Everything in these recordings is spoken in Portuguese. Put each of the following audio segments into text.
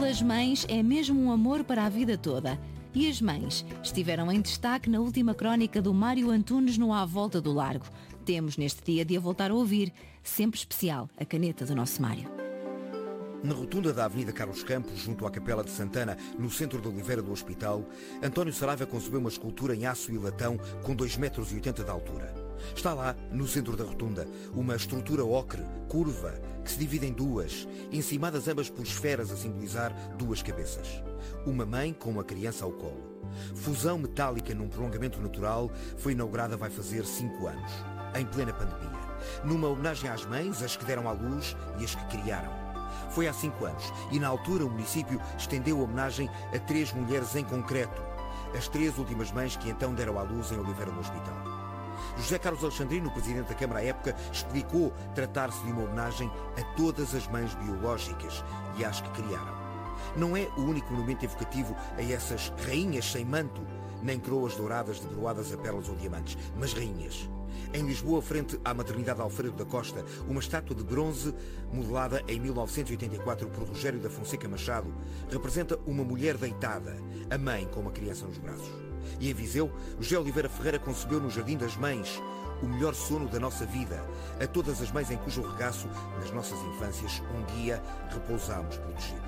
pelas mães é mesmo um amor para a vida toda. E as mães estiveram em destaque na última crónica do Mário Antunes no À Volta do Largo. Temos neste dia de a voltar a ouvir, sempre especial, a caneta do nosso Mário. Na rotunda da Avenida Carlos Campos, junto à Capela de Santana, no centro de Oliveira do Hospital, António Saraiva concebeu uma escultura em aço e latão com 2,80 metros de altura. Está lá, no centro da rotunda, uma estrutura ocre, curva, que se divide em duas, encimadas ambas por esferas a simbolizar duas cabeças. Uma mãe com uma criança ao colo. Fusão metálica num prolongamento natural, foi inaugurada vai fazer 5 anos, em plena pandemia. Numa homenagem às mães, as que deram à luz e as que criaram. Foi há 5 anos e, na altura, o município estendeu a homenagem a 3 mulheres em concreto, as 3 últimas mães que então deram à luz em Oliveira do Hospital. José Carlos Alexandrino, presidente da Câmara à época, explicou tratar-se de uma homenagem a todas as mães biológicas e às que criaram. Não é o único monumento evocativo a essas rainhas sem manto, nem coroas douradas de broadas a pérolas ou diamantes, mas rainhas. Em Lisboa, frente à maternidade Alfredo da Costa, uma estátua de bronze modelada em 1984 por Rogério da Fonseca Machado representa uma mulher deitada, a mãe com uma criança nos braços. E em Viseu, José Oliveira Ferreira concebeu no Jardim das Mães o melhor sono da nossa vida, a todas as mães em cujo regaço, nas nossas infâncias, um dia repousámos protegidos.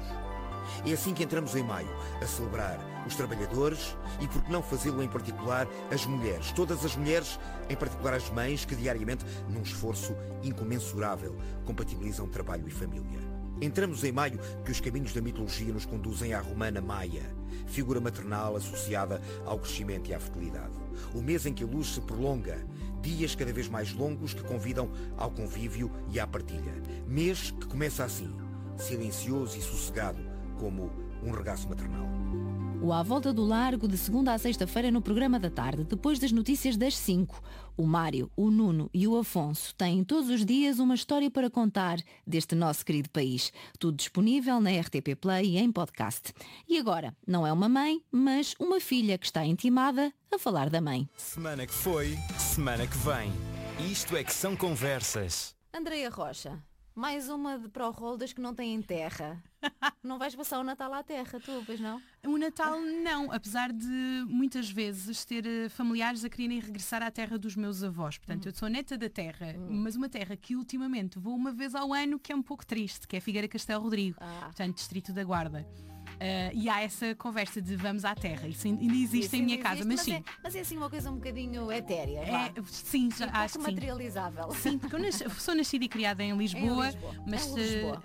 É assim que entramos em maio, a celebrar os trabalhadores e, por que não fazê-lo em particular, as mulheres. Todas as mulheres, em particular as mães, que diariamente, num esforço incomensurável, compatibilizam trabalho e família. Entramos em maio que os caminhos da mitologia nos conduzem à romana Maia, figura maternal associada ao crescimento e à fertilidade. O mês em que a luz se prolonga, dias cada vez mais longos que convidam ao convívio e à partilha. Mês que começa assim, silencioso e sossegado, como um regaço maternal. O À Volta do Largo, de segunda à sexta-feira no programa da tarde, depois das notícias das 5. O Mário, o Nuno e o Afonso têm todos os dias uma história para contar deste nosso querido país. Tudo disponível na RTP Play e em podcast. E agora, não é uma mãe, mas uma filha que está intimada a falar da mãe. Semana que foi, semana que vem. Isto é que são conversas. Andreia Rocha, mais uma de pró-rol das que não têm terra. Não vais passar o Natal à terra, tu, pois não? O Natal não, apesar de muitas vezes ter familiares a quererem regressar à terra dos meus avós. Portanto, eu sou neta da terra, mas uma terra que ultimamente vou uma vez ao ano, que é um pouco triste, que é Figueira Castelo Rodrigo, portanto, Distrito da Guarda. E há essa conversa de vamos à terra. Isso ainda existe em minha casa, mas sim. Mas é assim uma coisa um bocadinho etérea. Sim, já acho que sim. Materializável. Sim, porque eu sou nascida e criada em Lisboa, mas Lisboa.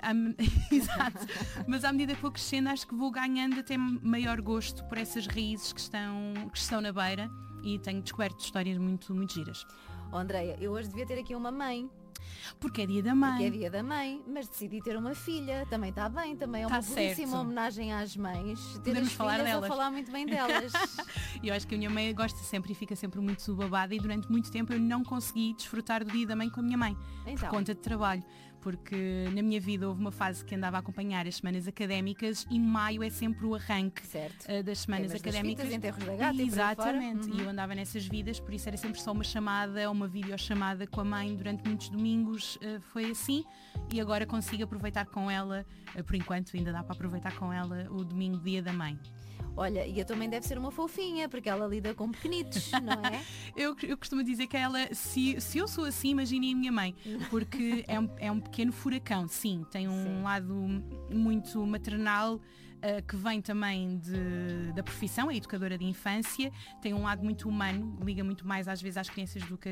Exato. Mas à medida que vou crescendo, acho que vou ganhando até maior gosto por essas raízes que estão na beira, e tenho descoberto histórias muito, muito giras. Oh, Andreia, eu hoje devia ter aqui uma mãe. Porque é dia da mãe. Porque é dia da mãe, mas decidi ter uma filha. Também está bem, também é uma belíssima homenagem às mães. Ter Podemos as falar filhas delas. a falar muito bem delas. Eu acho que a minha mãe gosta sempre e fica sempre muito babada, e durante muito tempo eu não consegui desfrutar do dia da mãe com a minha mãe, por conta de trabalho. Porque na minha vida houve uma fase que andava a acompanhar as semanas académicas, e maio é sempre o arranque das semanas académicas. Das enterros da gata. Exatamente. E eu andava nessas vidas, por isso era sempre só uma chamada ou uma videochamada com a mãe durante muitos domingos. Foi assim, e agora consigo aproveitar com ela, por enquanto ainda dá para aproveitar com ela o domingo, dia da mãe. Olha, e a tua mãe deve ser uma fofinha, porque ela lida com pequenitos, não é? Eu costumo dizer que ela, se eu sou assim, imaginem a minha mãe, porque é um pequeno furacão, sim, tem um lado muito maternal, que vem também da profissão, é educadora de infância, tem um lado muito humano, liga muito mais às vezes às crianças do que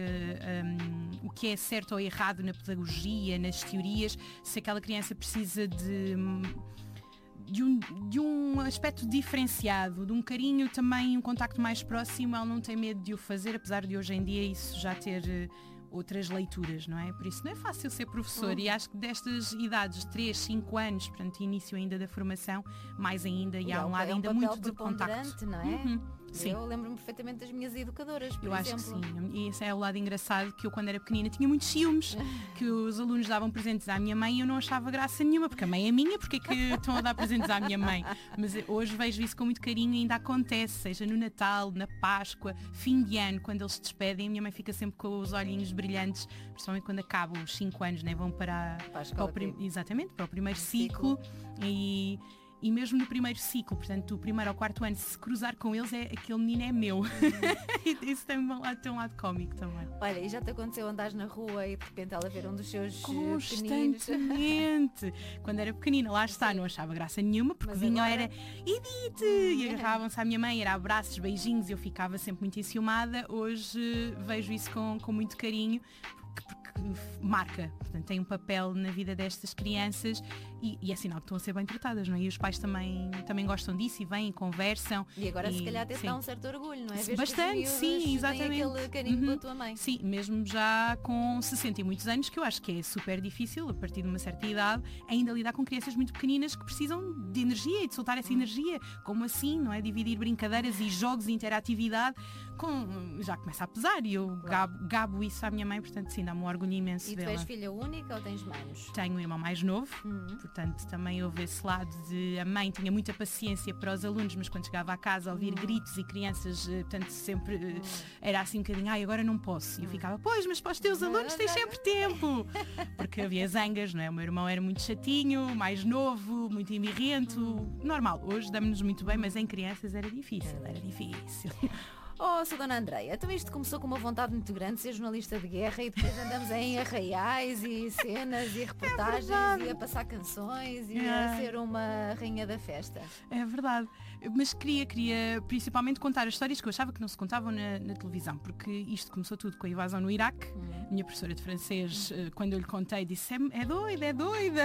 o que é certo ou errado na pedagogia, nas teorias, se aquela criança precisa de um aspecto diferenciado, de um carinho também, um contacto mais próximo, ela não tem medo de o fazer, apesar de hoje em dia isso já ter outras leituras, não é? Por isso não é fácil ser professor, e acho que destas idades, 3, 5 anos, portanto início ainda da formação, mais ainda, e há um lado ainda muito de contacto. Não é? Sim. Eu lembro-me perfeitamente das minhas educadoras, por eu exemplo. acho que sim, e esse é o lado engraçado, que eu quando era pequenina tinha muitos ciúmes, que os alunos davam presentes à minha mãe e eu não achava graça nenhuma, porque a mãe é minha, porque é que estão a dar presentes à minha mãe? Mas hoje vejo isso com muito carinho e ainda acontece, seja no Natal, na Páscoa, fim de ano, quando eles se despedem, a minha mãe fica sempre com os olhinhos brilhantes, principalmente quando acabam os 5 anos, né? Vão para a escola, exatamente, para o primeiro ciclo. e mesmo no primeiro ciclo, portanto do primeiro ao quarto ano, se cruzar com eles, aquele menino é meu. Isso tem um lado cómico também. Olha, e já te aconteceu andares na rua e de repente ela ver um dos seus constantemente. Quando era pequenina, lá está, não achava graça nenhuma, porque vinham era Edith, e agarravam-se à minha mãe, era abraços, beijinhos, e eu ficava sempre muito enciumada. Hoje vejo isso com muito carinho, porque marca, portanto tem um papel na vida destas crianças e é sinal que estão a ser bem tratadas, não é? E os pais também gostam disso e vêm e conversam. E agora se calhar até dá um certo orgulho, não é? Vês bastante, sim, exatamente. Aquele carinho pela tua mãe. Sim, mesmo já com 60 e muitos anos, que eu acho que é super difícil, a partir de uma certa idade, ainda lidar com crianças muito pequeninas que precisam de energia e de soltar essa energia. Como assim, não é? Dividir brincadeiras e jogos e interatividade já começa a pesar, e eu gabo isso à minha mãe, portanto sim, dá-me um orgulho imenso. E tu és filha única ou tens manos? Tenho um irmão mais novo, portanto também houve esse lado de a mãe tinha muita paciência para os alunos, mas quando chegava à casa a ouvir gritos e crianças, portanto sempre era assim um bocadinho, agora não posso. E eu ficava, pois, mas para os teus alunos tens sempre tempo. Porque havia zangas, não é? O meu irmão era muito chatinho, mais novo, muito embirrento, normal. Hoje damos-nos muito bem, mas em crianças era difícil. Oh, sou Dona Andreia, então isto começou com uma vontade muito grande de ser jornalista de guerra e depois andamos em arraiais e cenas e reportagens e a passar canções e a ser uma rainha da festa. É verdade, mas queria principalmente contar as histórias que eu achava que não se contavam na televisão, porque isto começou tudo com a invasão no Iraque. Minha professora de francês, quando eu lhe contei, disse é doida.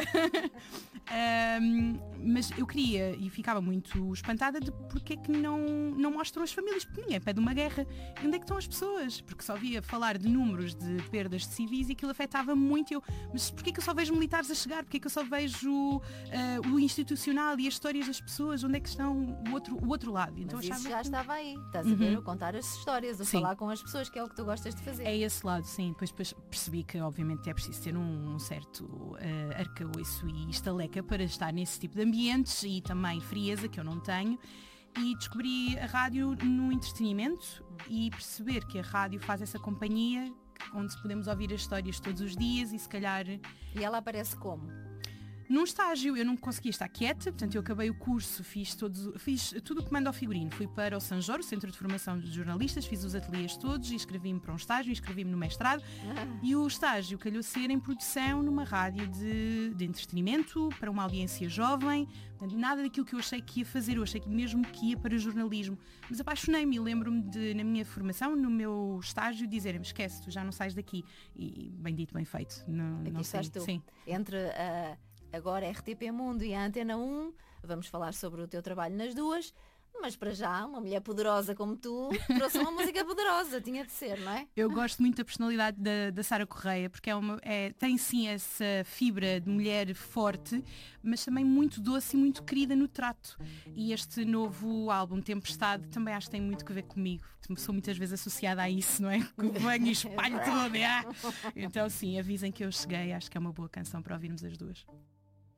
Mas eu queria e ficava muito espantada de porque é que não mostram as famílias, porque ninguém pede uma guerra. E onde é que estão as pessoas? Porque só via falar de números de perdas de civis e aquilo afetava muito. Mas porquê que eu só vejo militares a chegar? Porquê que eu só vejo o institucional e as histórias das pessoas? Onde é que estão o outro lado? Então, mas isso já estava aí. Estás a ver, a contar as histórias, a falar com as pessoas, que é o que tu gostas de fazer. É esse lado, sim. Depois percebi que obviamente é preciso ter um certo arcabouço e estaleca para estar nesse tipo de ambientes e também frieza, que eu não tenho. E descobri a rádio no entretenimento e perceber que a rádio faz essa companhia onde podemos ouvir as histórias todos os dias e se calhar... E ela aparece como? Num estágio, eu não conseguia estar quieta, portanto eu acabei o curso, fiz tudo o que manda ao figurino. Fui para o São Jorge, Centro de Formação de Jornalistas, fiz os ateliês todos e inscrevi-me para um estágio, inscrevi-me no mestrado e o estágio calhou ser em produção numa rádio de entretenimento para uma audiência jovem. Portanto, nada daquilo que eu achei que ia fazer, eu achei que mesmo que ia para jornalismo. Mas apaixonei-me e lembro-me de, na minha formação, no meu estágio, dizerem-me, esquece, tu já não sais daqui. E bem dito, bem feito. Não estás tu. Sim. Entre agora a RTP Mundo e a Antena 1, vamos falar sobre o teu trabalho nas duas, mas para já, uma mulher poderosa como tu trouxe uma música poderosa, tinha de ser, não é? Eu gosto muito da personalidade da Sara Correia, porque tem sim essa fibra de mulher forte, mas também muito doce e muito querida no trato. E este novo álbum, Tempestade, também acho que tem muito que ver comigo. Sou muitas vezes associada a isso, não é? Que venho e espalho tudo. Então sim, avisem que eu cheguei, acho que é uma boa canção para ouvirmos as duas.